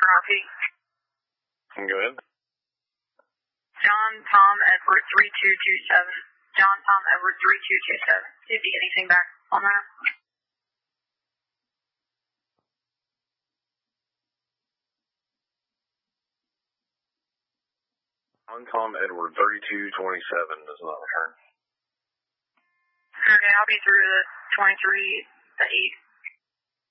RP. Go ahead. John Tom Edward 3227. John Tom Edward 3227. Did you get anything back on that? John Tom Edward 3227 does not return. Okay, I'll be through the 23, the 8.